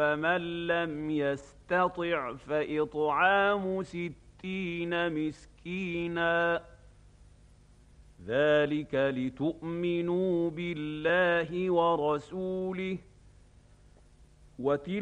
فمن لم يستطع فإطعام 60 مسكينا ذلك لتؤمنوا بالله ورسوله